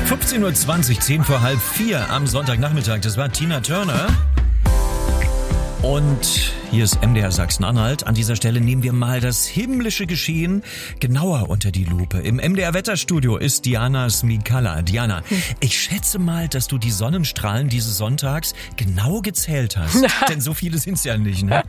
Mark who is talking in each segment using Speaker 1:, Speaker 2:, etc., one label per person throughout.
Speaker 1: 15:20 Uhr, 10 vor halb 4 am Sonntagnachmittag. Das war Tina Turner. Und hier ist MDR Sachsen-Anhalt. An dieser Stelle nehmen wir mal das himmlische Geschehen genauer unter die Lupe. Im MDR-Wetterstudio ist Diana Smikalla. Diana, ich schätze mal, dass du die Sonnenstrahlen dieses Sonntags genau gezählt hast. Denn so viele sind es ja nicht, ne?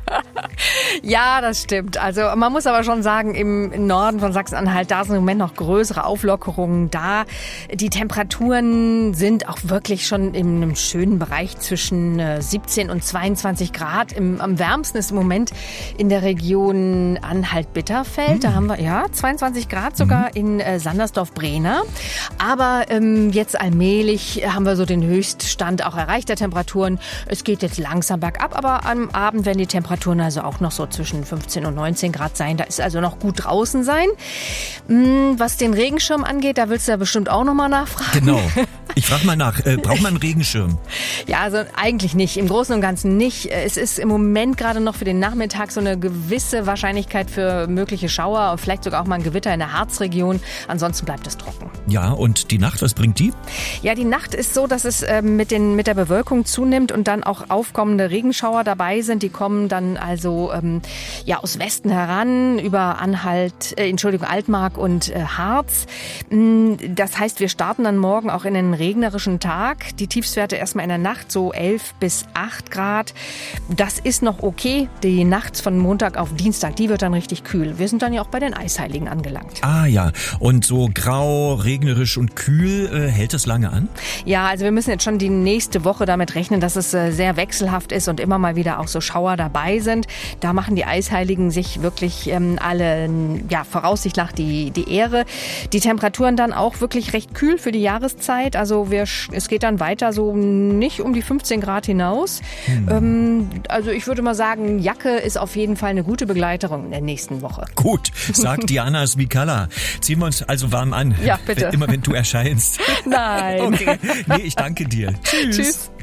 Speaker 2: Ja, das stimmt. Also man muss aber schon sagen, im Norden von Sachsen-Anhalt, da sind im Moment noch größere Auflockerungen da. Die Temperaturen sind auch wirklich schon in einem schönen Bereich zwischen 17 und 22 Grad. Am wärmsten ist im Moment in der Region Anhalt-Bitterfeld. Da haben wir 22 Grad sogar in Sandersdorf-Brehna. Aber jetzt allmählich haben wir so den Höchststand auch erreicht der Temperaturen. Es geht jetzt langsam bergab, aber am Abend werden die Temperaturen also auch noch so zwischen 15 und 19 Grad sein. Da ist also noch gut draußen sein. Was den Regenschirm angeht, da willst du ja bestimmt auch nochmal nachfragen.
Speaker 1: Genau. Ich frage mal nach, braucht man einen Regenschirm?
Speaker 2: Ja, also eigentlich nicht. Im Großen und Ganzen nicht. Es ist im Moment gerade noch für den Nachmittag so eine gewisse Wahrscheinlichkeit für mögliche Schauer und vielleicht sogar auch mal ein Gewitter in der Harzregion. Ansonsten bleibt es trocken.
Speaker 1: Ja, und die Nacht, was bringt die?
Speaker 2: Ja, die Nacht ist so, dass es mit der Bewölkung zunimmt und dann auch aufkommende Regenschauer dabei sind. Die kommen dann also aus Westen heran über Altmark und Harz. Das heißt, wir starten dann morgen auch in den regnerischen Tag. Die Tiefstwerte erstmal in der Nacht so 11 bis 8 Grad. Das ist noch okay. Die Nacht von Montag auf Dienstag, die wird dann richtig kühl. Wir sind dann ja auch bei den Eisheiligen angelangt.
Speaker 1: Ah ja, und so grau, regnerisch und kühl, hält das lange an?
Speaker 2: Ja, also wir müssen jetzt schon die nächste Woche damit rechnen, dass es sehr wechselhaft ist und immer mal wieder auch so Schauer dabei sind. Da machen die Eisheiligen sich wirklich alle voraussichtlich nach die Ehre. Die Temperaturen dann auch wirklich recht kühl für die Jahreszeit. Also es geht dann weiter so nicht um die 15 Grad hinaus. Also ich würde mal sagen, Jacke ist auf jeden Fall eine gute Begleiterin in der nächsten Woche.
Speaker 1: Gut, sagt Diana Smikalla. Ziehen wir uns also warm an.
Speaker 2: Ja, bitte.
Speaker 1: Immer wenn du erscheinst.
Speaker 2: Nein.
Speaker 1: Okay. Nee, ich danke dir. Tschüss.
Speaker 2: Tschüss.